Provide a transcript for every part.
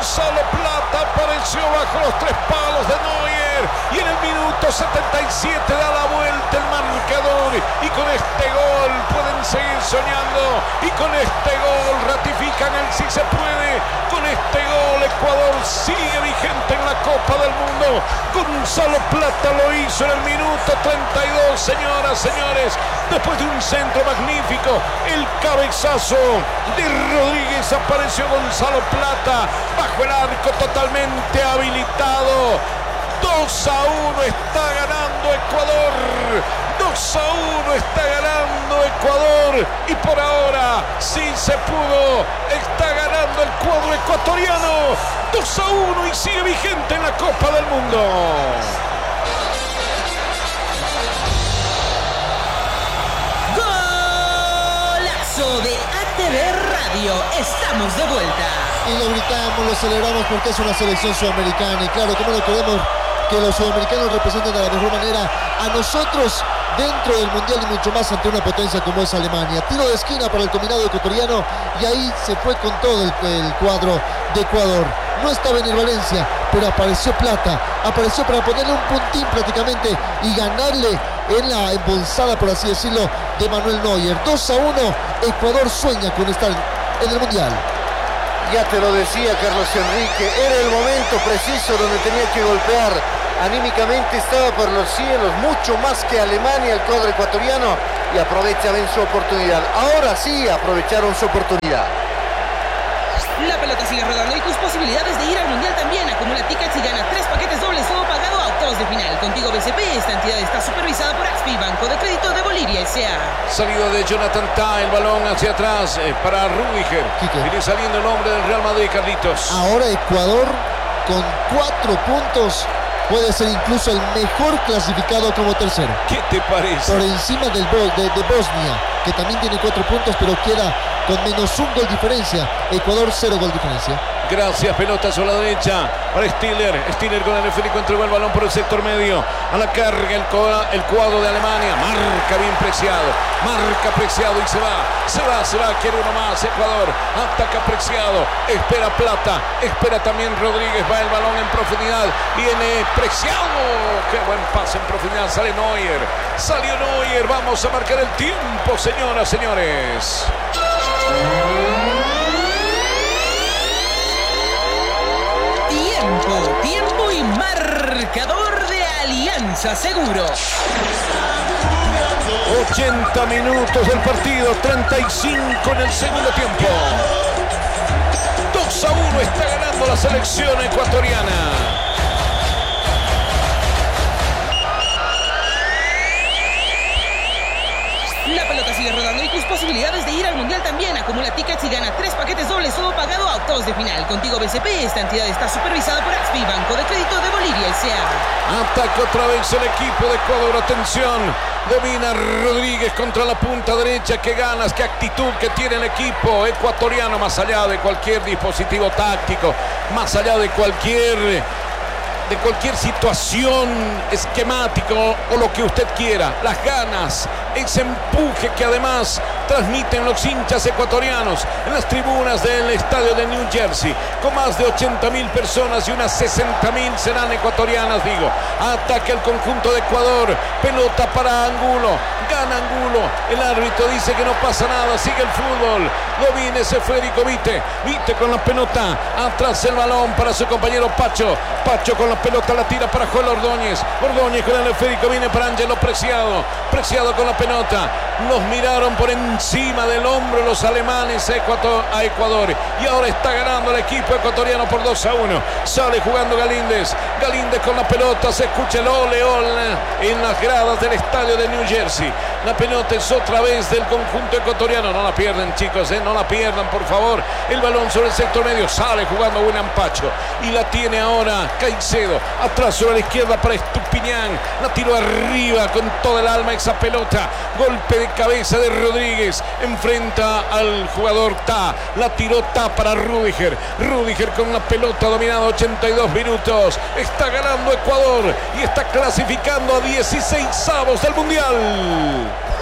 Gonzalo Plata apareció bajo los 3 palos de Neuer y en el minuto 77 da la vuelta el marcador y con este gol pueden seguir soñando y con este gol ratifican el sí se puede. Con este gol Ecuador sigue vigente en la Copa del Mundo. Gonzalo Plata lo hizo en el minuto 32, señoras, señores, después de un centro magnífico, el cabezazo de Rodríguez, apareció Gonzalo Plata bajo el arco totalmente habilitado. 2-1 está ganando Ecuador. 2-1 está ganando Ecuador y por ahora sí se pudo. Está ganando el cuadro ecuatoriano 2-1 y sigue vigente en la Copa del Mundo. Golazo de ATV Radio. Estamos de vuelta. Y lo gritamos, lo celebramos porque es una selección sudamericana y claro, como no queremos que los sudamericanos representen de la mejor manera a nosotros dentro del mundial y mucho más ante una potencia como es Alemania. Tiro de esquina para el combinado ecuatoriano y ahí se fue con todo el cuadro de Ecuador. No estaba en el Valencia, pero apareció Plata, apareció para ponerle un puntín prácticamente y ganarle en la embolsada, por así decirlo, de Manuel Neuer. 2-1, Ecuador sueña con estar en el mundial. Ya te lo decía Carlos Enrique, era el momento preciso donde tenía que golpear. Anímicamente estaba por los cielos, mucho más que Alemania el cuadro ecuatoriano, y aprovecha bien su oportunidad. Ahora sí aprovecharon su oportunidad. La pelota sigue rodando y tus posibilidades de ir al mundial también. Acumula tickets y gana 3 paquetes dobles, todo pagado a octavos de final. Contigo BCP, esta entidad está supervisada por AXPI, Banco de Crédito de Bolivia S.A. Salida de Jonathan Tah, el balón hacia atrás para Rüdiger. Viene saliendo el hombre del Real Madrid, Carlitos. Ahora Ecuador con 4 puntos puede ser incluso el mejor clasificado como tercero. ¿Qué te parece? Por encima de Bosnia, que también tiene 4 puntos, pero queda con menos 1 gol diferencia. Ecuador 0 gol diferencia. Gracias, pelota sobre la derecha para Stiller. Stiller con el esférico, entregó el balón por el sector medio. A la carga el cuadro de Alemania. Marca bien Preciado. Marca Preciado y se va. Quiere uno más. Ecuador ataca Preciado. Espera Plata. Espera también Rodríguez. Va el balón en profundidad. Viene Preciado. Qué buen pase en profundidad. Sale Neuer. Salió Neuer. Vamos a marcar el tiempo, señoras, señores. Tiempo y marcador de Alianza Seguros. 80 minutos del partido, 35 en el segundo tiempo. 2-1 está ganando la selección ecuatoriana. La pelota sigue rodando y tus posibilidades de ir al mundial también. Acumula tickets y gana 3 paquetes dobles, todo pagado a octavos de final. Contigo BCP, esta entidad está supervisada por AXPI, Banco de Crédito de Bolivia S.A. Ataca otra vez el equipo de Ecuador, atención. Domina Rodríguez contra la punta derecha. Qué ganas, qué actitud que tiene el equipo ecuatoriano, más allá de cualquier dispositivo táctico, más allá de cualquier situación esquemático o lo que usted quiera. Las ganas, ese empuje que además transmiten los hinchas ecuatorianos en las tribunas del estadio de New Jersey, con más de 80.000 personas y unas 60.000 serán ecuatorianas, digo. Ataca el conjunto de Ecuador, pelota para Angulo, gana Angulo, el árbitro dice que no pasa nada, sigue el fútbol, domina ese Federico Vite con la pelota, atrás el balón para su compañero Pacho con la pelota, la tira para Joel Ordóñez con el esférico, viene para Ángelo Preciado con la pelota, los miraron por encima del hombro los alemanes a Ecuador y ahora está ganando el equipo ecuatoriano por 2-1, sale jugando Galíndez con la pelota, se escucha el ole en las gradas del estadio de New Jersey, la pelota es otra vez del conjunto ecuatoriano, no la pierdan chicos, no la pierdan por favor, el balón sobre el sector medio, sale jugando William Pacho y la tiene ahora Caicedo, atrás sobre la izquierda para Estupiñán, la tiró arriba con toda el alma esa pelota, golpe de cabeza de Rodríguez, enfrenta al jugador Tah, la tiró Tah para Rüdiger con la pelota dominada, 82 minutos, está ganando Ecuador y está clasificando a 16avos del Mundial.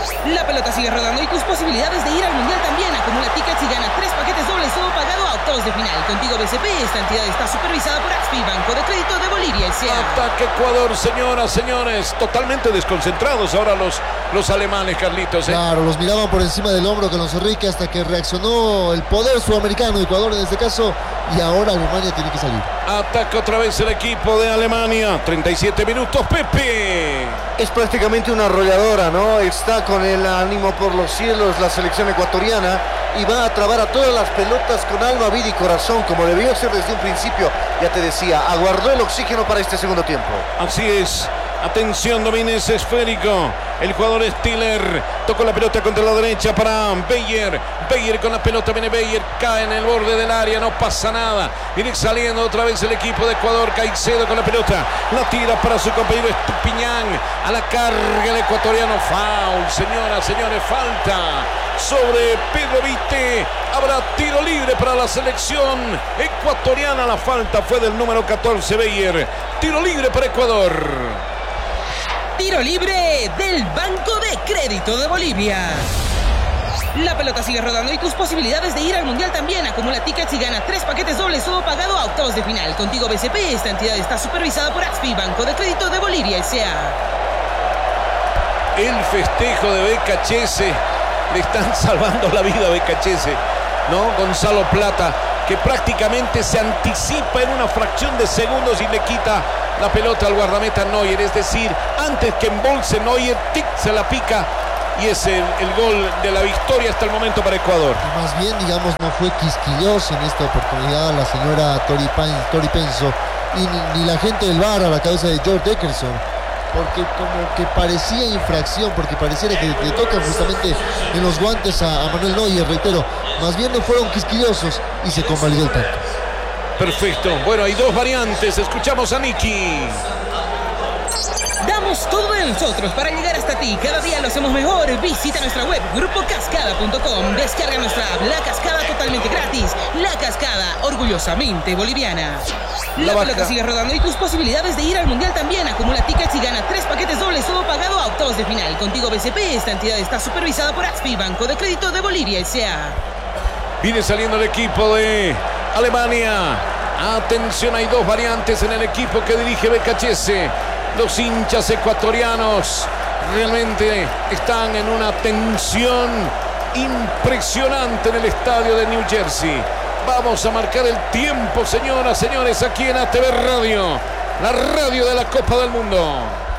La pelota sigue rodando y tus posibilidades de ir al Mundial también. Acumula tickets y gana 3 paquetes dobles, todo pagado a octavos de final. Contigo BCP, esta entidad está supervisada por AXPI, Banco de Crédito de Bolivia S.A. Ataque Ecuador, señoras, señores. Totalmente desconcentrados ahora los alemanes, Carlitos. Claro, los miraban por encima del hombro Carlos Enrique hasta que reaccionó el poder sudamericano, Ecuador en este caso, y ahora Alemania tiene que salir. Ataca otra vez el equipo de Alemania. 37 minutos, Pepe. Es prácticamente una arrolladora, ¿no? Está con el ánimo por los cielos la selección ecuatoriana y va a trabar a todas las pelotas con alma, vida y corazón, como debió ser desde un principio. Ya te decía, aguardó el oxígeno para este segundo tiempo. Así es. Atención, domina ese esférico. El jugador Stiller tocó la pelota contra la derecha para Beyer. Beyer con la pelota, viene Beyer, cae en el borde del área, no pasa nada. Viene saliendo otra vez el equipo de Ecuador. Caicedo con la pelota, la tira para su compañero Estupiñán. A la carga el ecuatoriano. Foul, señoras, señores, falta sobre Pedro Vite. Habrá tiro libre para la selección ecuatoriana. La falta fue del número 14, Beyer. Tiro libre para Ecuador. Tiro libre del Banco de Crédito de Bolivia. La pelota sigue rodando y tus posibilidades de ir al Mundial también. Acumula tickets y gana 3 paquetes dobles, todo pagado a octavos de final. Contigo BCP, esta entidad está supervisada por AXPI, Banco de Crédito de Bolivia S.A. El festejo de Becachese. Le están salvando la vida a Becachese, ¿no? Gonzalo Plata, que prácticamente se anticipa en una fracción de segundos y le quita la pelota al guardameta Neuer. Es decir, antes que embolse Neuer, tic, se la pica y es el gol de la victoria hasta el momento para Ecuador. Y más bien, digamos, no fue quisquillosa en esta oportunidad la señora Tori Penso y ni la gente del VAR a la cabeza de George Dickerson, porque como que parecía infracción, porque pareciera que le tocan justamente en los guantes a Manuel Neuer, reitero, más bien no fueron quisquillosos y se convalidó el tanto. Perfecto, bueno, hay dos variantes, escuchamos a Nicky. Damos todo de nosotros para llegar hasta ti. Cada día lo hacemos mejor. Visita nuestra web, grupocascada.com. Descarga nuestra app, La Cascada, totalmente gratis. La Cascada, orgullosamente boliviana. La pelota sigue rodando y tus posibilidades de ir al Mundial también. Acumula tickets y gana 3 paquetes dobles, todo pagado a octavos de final. Contigo BCP, esta entidad está supervisada por AXPI, Banco de Crédito de Bolivia S.A. Viene saliendo el equipo de Alemania. Atención, hay dos variantes en el equipo que dirige Becachese. Los hinchas ecuatorianos realmente están en una tensión impresionante en el estadio de New Jersey. Vamos a marcar el tiempo, señoras, señores, aquí en ATV Radio, la radio de la Copa del Mundo.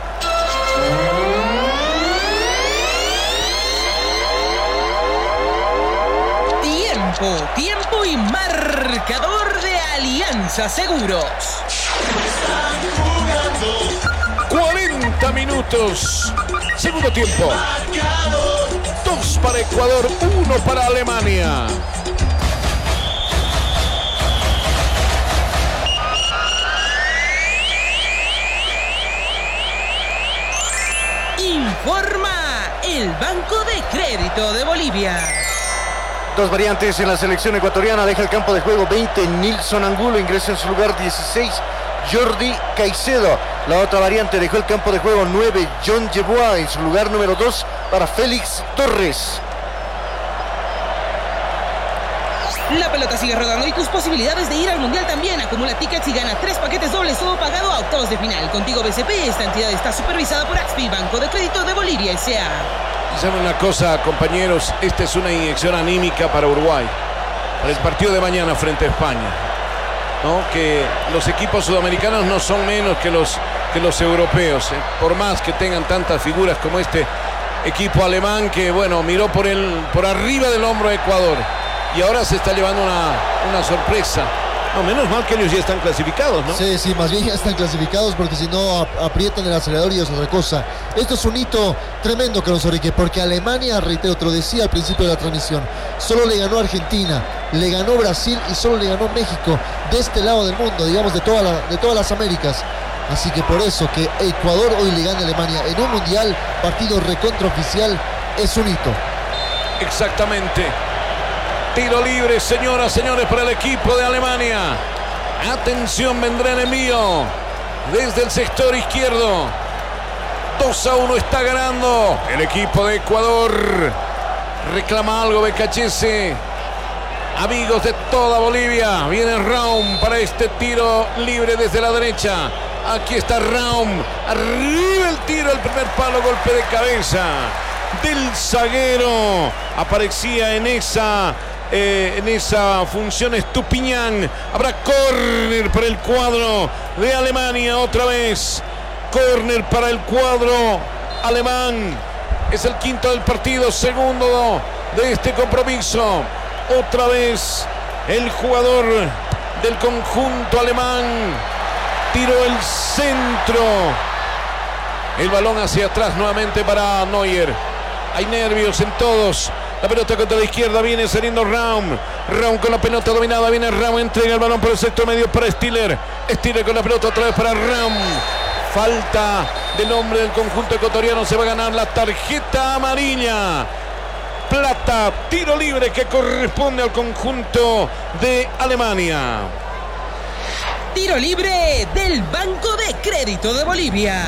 Tiempo y marcador de Alianza Seguros. 40 minutos, segundo tiempo. 2 para Ecuador, 1 para Alemania. Informa el Banco de Crédito de Bolivia. Dos variantes en la selección ecuatoriana. Deja el campo de juego 20 Nilson Angulo, ingresa en su lugar 16 Jordi Caicedo. La otra variante, dejó el campo de juego 9 John Yeboah, en su lugar número 2 para Félix Torres. La pelota sigue rodando y tus posibilidades de ir al Mundial también. Acumula tickets y gana 3 paquetes dobles, todo pagado a octavos de final. Contigo BCP, esta entidad está supervisada por AXPI, Banco de Crédito de Bolivia S.A. ¿Saben una cosa, compañeros? Esta es una inyección anímica para Uruguay, para el partido de mañana frente a España, ¿no? Que los equipos sudamericanos no son menos que los europeos, ¿eh? Por más que tengan tantas figuras como este equipo alemán que, bueno, miró por arriba del hombro de Ecuador y ahora se está llevando una sorpresa. No, menos mal que ellos ya están clasificados, ¿no? Sí, más bien ya están clasificados, porque si no aprietan el acelerador y es otra cosa. Esto es un hito tremendo, Carlos Enrique, porque Alemania, reitero, te lo decía al principio de la transmisión, solo le ganó a Argentina, le ganó Brasil y solo le ganó México de este lado del mundo, digamos, de todas las Américas. Así que por eso que Ecuador hoy le gane a Alemania en un mundial, partido recontraoficial, es un hito. Exactamente. Tiro libre, señoras, señores, para el equipo de Alemania. Atención, vendrá el envío desde el sector izquierdo. 2-1 está ganando el equipo de Ecuador. Reclama algo BKHS. Amigos de toda Bolivia, viene Raum para este tiro libre desde la derecha. Aquí está Raum, arriba el tiro, el primer palo, golpe de cabeza del zaguero. Aparecía en esa función Estupiñán. Habrá córner para el cuadro de Alemania otra vez. Córner para el cuadro alemán. Es el quinto del partido, segundo de este compromiso. Otra vez el jugador del conjunto alemán tiró el centro. El balón hacia atrás nuevamente para Neuer. Hay nervios en todos. La pelota contra la izquierda, viene saliendo Raum. Raum con la pelota dominada, viene Raum, entrega el balón por el sector medio para Stiller. Stiller con la pelota otra vez para Raum. Falta del hombre del conjunto ecuatoriano, se va a ganar la tarjeta amarilla. Plata, tiro libre que corresponde al conjunto de Alemania. Tiro libre del Banco de Crédito de Bolivia.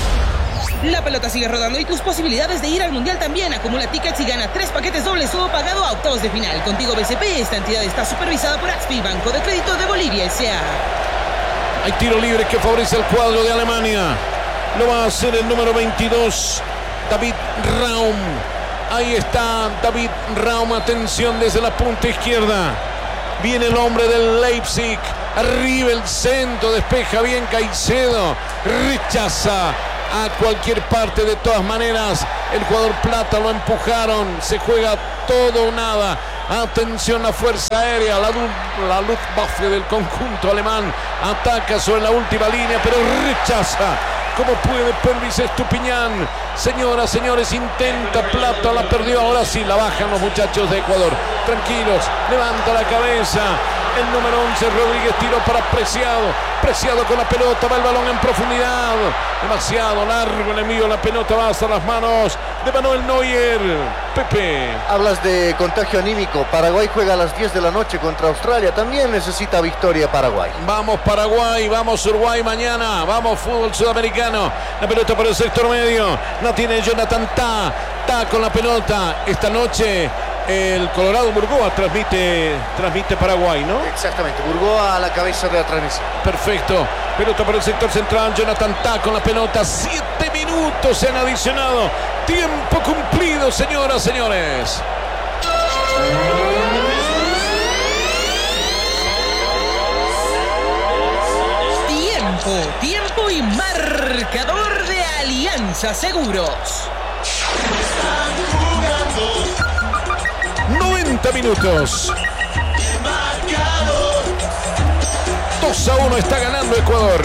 La pelota sigue rodando y tus posibilidades de ir al Mundial también. Acumula tickets y gana 3 paquetes dobles todo pagado a octavos de final. Contigo BCP, esta entidad está supervisada por Axpi, Banco de Crédito de Bolivia S.A. Hay tiro libre que favorece al cuadro de Alemania. Lo va a hacer el número 22, David Raum. Ahí está David Raum, atención desde la punta izquierda. Viene el hombre del Leipzig. Arriba el centro, despeja bien Caicedo. Rechaza a cualquier parte, de todas maneras. El jugador plata lo empujaron. Se juega todo o nada. Atención, la fuerza aérea, la Luftwaffe del conjunto alemán. Ataca sobre la última línea, pero rechaza. ¿Cómo puede Pervis Estupiñán? Señoras, señores, intenta Plata, la perdió. Ahora sí, la bajan los muchachos de Ecuador. Tranquilos, levanta la cabeza. El número 11, Rodríguez, tiró para Preciado. Preciado con la pelota, va el balón en profundidad. Demasiado largo el envío, la pelota va hasta las manos de Manuel Neuer. Pepe. Hablas de contagio anímico. Paraguay juega a las 10 de la noche contra Australia. También necesita victoria Paraguay. Vamos Paraguay, vamos Uruguay mañana. Vamos fútbol sudamericano. La pelota por el sector medio. La tiene Jonathan Tah. Tah con la pelota. Esta noche el Colorado Burgoa transmite Paraguay, ¿no? Exactamente, Burgoa a la cabeza de la transmisión. Perfecto. Pelota por el sector central. Jonathan Tah con la pelota. 7 minutos se han adicionado. Tiempo cumplido, señoras, señores. Tiempo y marcador de Alianza Seguros. 90 minutos. 2-1 está ganando Ecuador.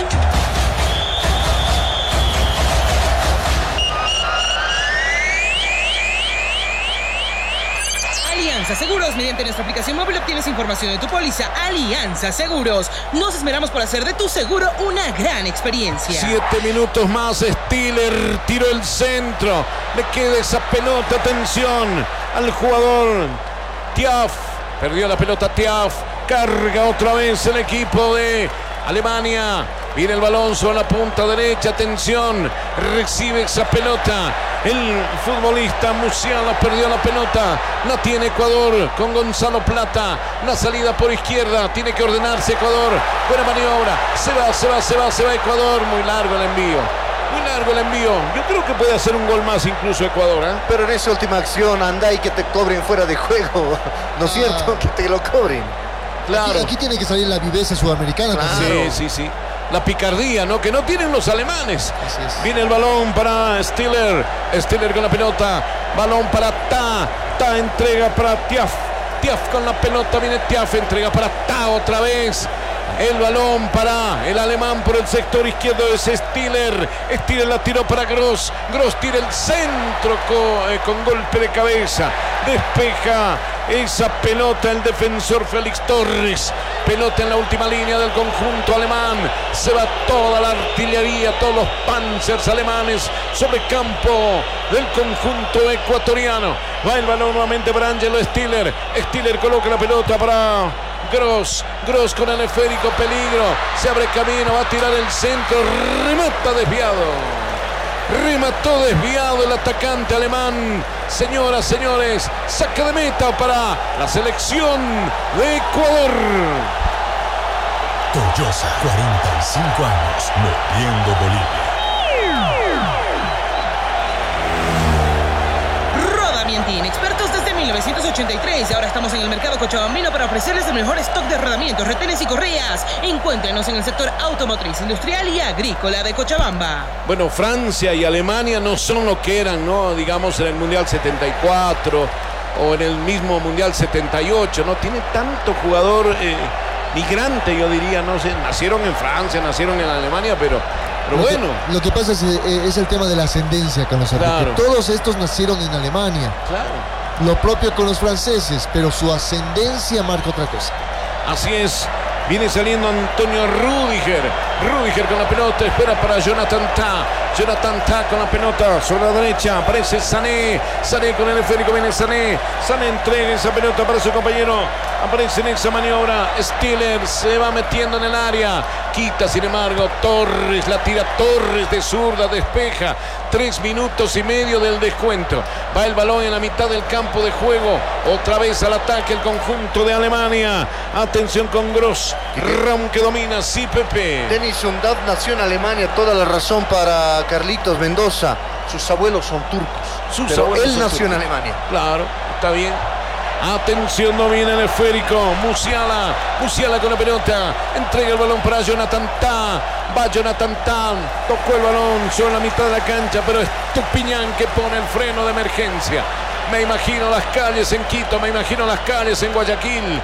Alianza Seguros, mediante nuestra aplicación móvil obtienes información de tu póliza. Alianza Seguros, nos esmeramos por hacer de tu seguro una gran experiencia. 7 minutos más, Stiller tiró el centro, le queda esa pelota, atención al jugador Tiaf, perdió la pelota Tiaf, carga otra vez el equipo de Alemania. Viene el balón sobre la punta derecha, atención, recibe esa pelota. El futbolista Musiala perdió la pelota, la tiene Ecuador con Gonzalo Plata. La salida por izquierda, tiene que ordenarse Ecuador. Buena maniobra, se va Ecuador. Muy largo el envío. Yo creo que puede hacer un gol más incluso Ecuador, ¿eh? Pero en esa última acción, anda y que te cobren fuera de juego. ¿No es cierto? Que te lo cobren. Claro. Aquí tiene que salir la viveza sudamericana. Claro. Sí. La picardía, ¿no? Que no tienen los alemanes. Así es. Viene el balón para Stiller. Stiller con la pelota. Balón para Tah. Tah entrega para Tiaf. Tiaf con la pelota. Viene Tiaf. Entrega para Tah otra vez. El balón para el alemán por el sector izquierdo es Stiller. Stiller la tiró para Gross. Gross tira el centro con golpe de cabeza. Despeja esa pelota el defensor Félix Torres. Pelota en la última línea del conjunto alemán. Se va toda la artillería, todos los panzers alemanes sobre campo del conjunto ecuatoriano. Va el balón nuevamente para Angelo Stiller. Stiller coloca la pelota para Gross con el esférico, peligro, se abre camino, va a tirar el centro, remata desviado. Remató desviado el atacante alemán. Señoras, señores, saque de meta para la selección de Ecuador. Toyosa, 45 años, moviendo Bolivia. Rodamientín, expertos desde 1983. Ahora estamos en el mercado cochabambino para ofrecerles el mejor stock de rodamientos, retenes y correas. Encuéntrenos en el sector automotriz, industrial y agrícola de Cochabamba. Bueno, Francia y Alemania no son lo que eran, ¿no? Digamos en el Mundial 74 o en el mismo Mundial 78, ¿no? Tiene tanto jugador migrante, yo diría, no sé, nacieron en Francia, nacieron en Alemania, pero bueno. Lo que pasa es el tema de la ascendencia, Carlos Enrique. Claro. Todos estos nacieron en Alemania. Claro. Lo propio con los franceses, pero su ascendencia marca otra cosa. Así es. Viene saliendo Antonio Rüdiger. Rüdiger con la pelota, espera para Jonathan Tah. Jonathan Tah con la pelota sobre la derecha. Aparece Sané. Sané con el esférico, viene Sané. Sané entrega esa pelota para su compañero. Aparece en esa maniobra. Stiller se va metiendo en el área. Quita, sin embargo, Torres. La tira Torres de zurda, despeja. 3 minutos y medio del descuento. Va el balón en la mitad del campo de juego. Otra vez al ataque el conjunto de Alemania. Atención con Gross. Raum que domina, sí, Pepe. Denis Undav nació en Alemania, toda la razón para Carlitos Mendoza. Sus abuelos son turcos, pero él nació en Alemania. Claro, está bien. Atención, domina el esférico. Musiala con la pelota. Entrega el balón para Jonathan Tah. Va Jonathan Tah. Tocó el balón sobre la mitad de la cancha, pero es Tupiñán que pone el freno de emergencia. Me imagino las calles en Quito, me imagino las calles en Guayaquil.